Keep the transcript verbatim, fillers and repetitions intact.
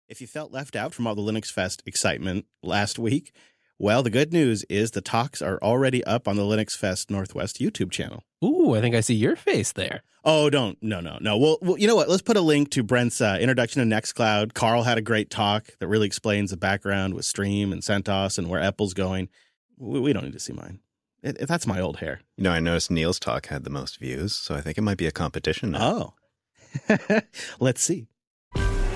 If you felt left out from all the Linux Fest excitement last week, well, the good news is the talks are already up on the Linux Fest Northwest YouTube channel. Ooh, I think I see your face there. Oh, don't. No, no, no. Well, well you know what? Let's put a link to Brent's uh, introduction to Nextcloud. Carl had a great talk that really explains the background with Stream and CentOS and where Apple's going. We, we don't need to see mine. It, it, that's my old hair. You know, I noticed Neil's talk had the most views, so I think it might be a competition now. Oh. Let's see.